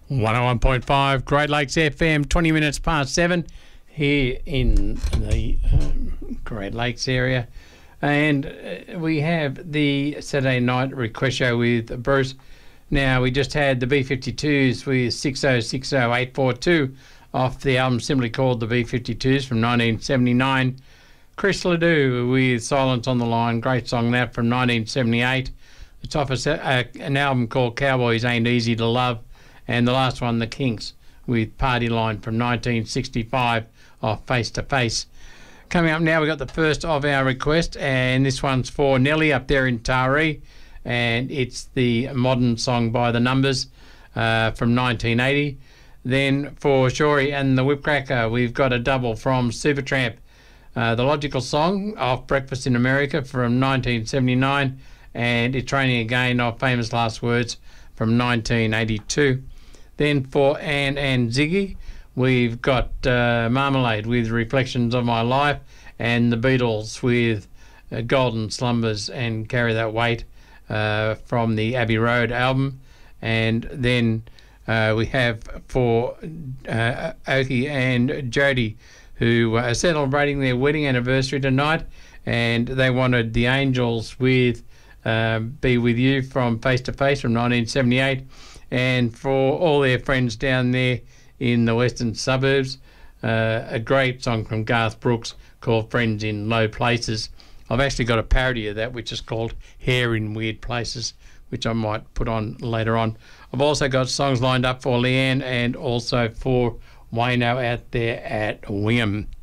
101.5 Great Lakes FM, 20 minutes past 7 here in the Great Lakes area. And we have the Saturday night request show with Bruce. Now, we just had the B-52s with 6060842 off the album simply called the B-52s from 1979. Chris Ledoux with Silence on the Line, great song that from 1978. It's off an album called Cowboys Ain't Easy to Love. And the last one, The Kinks, with Party Line from 1965 off Face to Face. Coming up now, we've got the first of our request, and this one's for Nelly up there in Taree, and it's the modern song by The Numbers from 1980. Then for Shorey and the Whipcracker, we've got a double from Supertramp, The Logical Song off Breakfast in America from 1979, and It's Raining Again off Famous Last Words from 1982. Then for Anne and Ziggy, we've got Marmalade with Reflections of My Life, and the Beatles with Golden Slumbers and Carry That Weight from the Abbey Road album. And then we have for Oki and Jodie, who are celebrating their wedding anniversary tonight, and they wanted The Angels with Be With You from Face to Face from 1978. And for all their friends down there in the western suburbs, a great song from Garth Brooks called Friends in Low Places. I've actually got a parody of that which is called Hair in Weird Places, which I might put on later on. I've also got songs lined up for Leanne and also for Wayno out there at Wingham.